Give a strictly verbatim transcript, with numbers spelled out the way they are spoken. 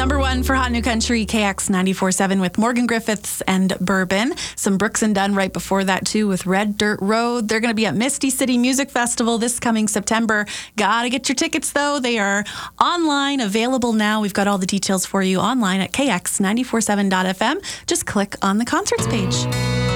Number one for Hot New Country, K X ninety-four point seven with Morgan Griffiths and Bourbon. Some Brooks and Dunn right before that, too, with Red Dirt Road. They're going to be at Misty City Music Festival this coming September. Gotta get your tickets, though. They are online, available now. We've got all the details for you online at K X nine four seven dot F M. Just click on the concerts page.